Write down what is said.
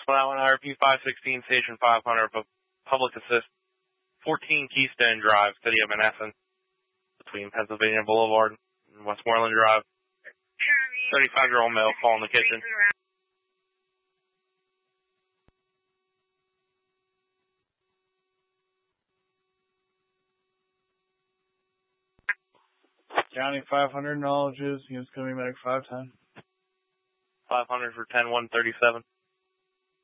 That one, IRP 516, Station 500, Public Assist, 14 Keystone Drive, City of Menneson, between Pennsylvania Boulevard and Westmoreland Drive. 35-year-old male fall in the kitchen. County 500 knowledges. He was coming back 510. 500 for 10-137.